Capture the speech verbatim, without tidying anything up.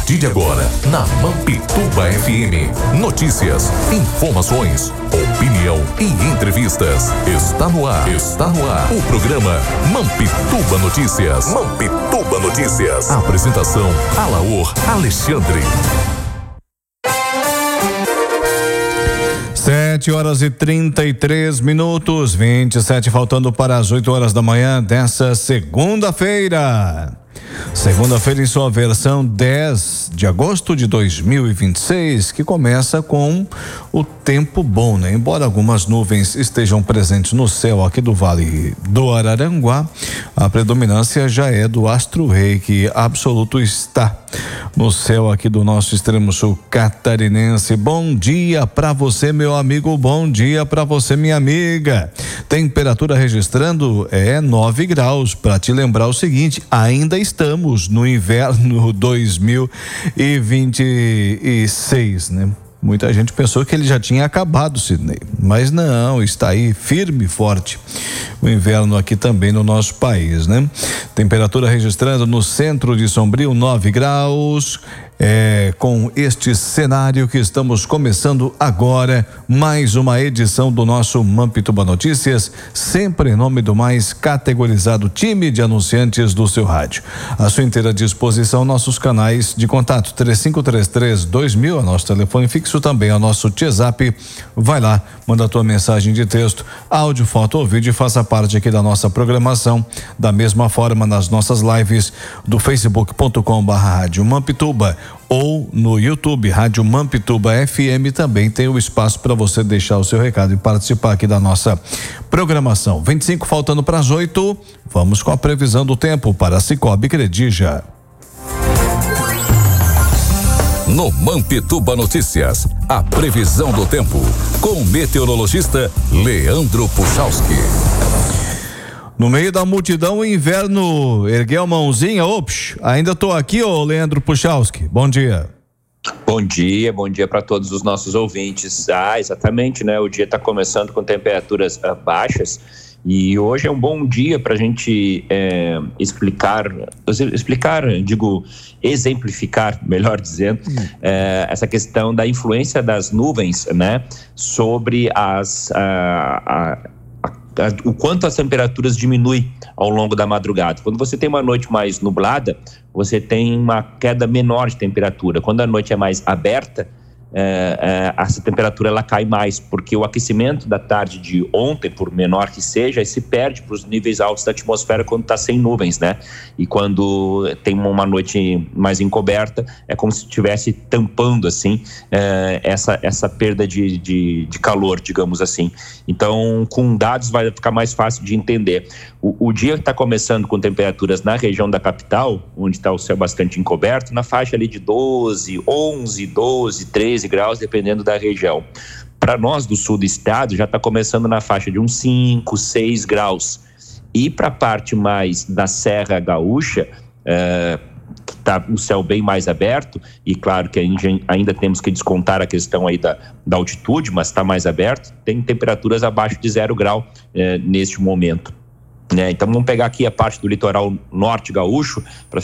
partir de agora, na Mampituba F M, notícias, informações, opinião e entrevistas. Está no ar, está no ar, o programa Mampituba Notícias. Mampituba Notícias. Apresentação, Alaor Alexandre. Sete horas e trinta e três minutos, vinte e sete faltando para as oito horas da manhã dessa segunda-feira. Segunda-feira em sua versão dez de agosto de dois mil e vinte e seis, que começa com o tempo bom, né? Embora algumas nuvens estejam presentes no céu aqui do Vale do Araranguá, a predominância já é do astro-rei, que absoluto está no céu aqui do nosso extremo sul catarinense. Bom dia para você, meu amigo, bom dia para você, minha amiga. Temperatura registrando é nove graus, para te lembrar o seguinte, ainda estamos no inverno dois mil e vinte e seis, né? Muita gente pensou que ele já tinha acabado, Sidney, mas não, está aí firme e forte o inverno aqui também no nosso país, né? Temperatura registrando no centro de Sombrio nove graus. É com este cenário que estamos começando agora mais uma edição do nosso Mampituba Notícias, sempre em nome do mais categorizado time de anunciantes do seu rádio. À sua inteira disposição, nossos canais de contato três cinco três três dois mil, é nosso telefone fixo, também é o nosso WhatsApp. Vai lá, manda a tua mensagem de texto, áudio, foto ou vídeo e faça parte aqui da nossa programação. Da mesma forma, nas nossas lives do facebook ponto com barra rádio Mampituba ou no YouTube, Rádio Mampituba F M, também tem o espaço para você deixar o seu recado e participar aqui da nossa programação. vinte e cinco faltando para as oito, vamos com a previsão do tempo para Cicobi Credija. No Mampituba Notícias, a previsão do tempo, com o meteorologista Leandro Puchalski. No meio da multidão, o inverno ergueu a mãozinha, ops, ainda tô aqui, ô Leandro Puchalski, bom dia. Bom dia, bom dia para todos os nossos ouvintes. Ah, exatamente, né? O dia está começando com temperaturas uh, baixas e hoje é um bom dia para a gente é, explicar, explicar, digo, exemplificar, melhor dizendo, hum. é, essa questão da influência das nuvens, né? Sobre as... A, a, o quanto as temperaturas diminuem ao longo da madrugada. Quando você tem uma noite mais nublada, você tem uma queda menor de temperatura. Quando a noite é mais aberta, é, é, essa temperatura ela cai mais, porque o aquecimento da tarde de ontem, por menor que seja, se perde para os níveis altos da atmosfera quando está sem nuvens, né? E quando tem uma noite mais encoberta, é como se estivesse tampando, assim, é, essa, essa perda de, de, de calor, digamos assim. Então, com dados vai ficar mais fácil de entender. O, o dia está começando com temperaturas na região da capital, onde está o céu bastante encoberto, na faixa ali de doze, onze, doze, treze graus, dependendo da região. Para nós do sul do estado, já está começando na faixa de uns cinco, seis graus. E para a parte mais da Serra Gaúcha, é, que está o céu bem mais aberto, e claro que ainda temos que descontar a questão aí da, da altitude, mas está mais aberto, tem temperaturas abaixo de zero grau é, neste momento. Né? Então vamos pegar aqui a parte do litoral norte gaúcho para